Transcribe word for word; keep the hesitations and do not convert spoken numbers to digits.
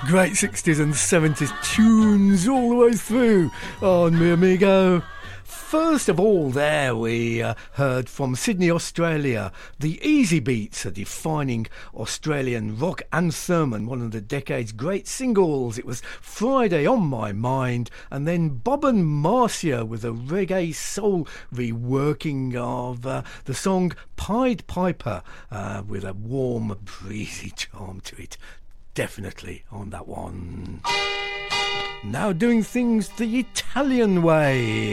Great sixties and seventies tunes all the way through on Mi Amigo. First of all there we uh, heard from Sydney, Australia, the Easy Beats, a defining Australian rock anthem and one of the decade's great singles. It was Friday on My Mind, and then Bob and Marcia with a reggae soul reworking of uh, the song Pied Piper uh, with a warm, breezy charm to it. Definitely on that one. Now doing things the Italian way.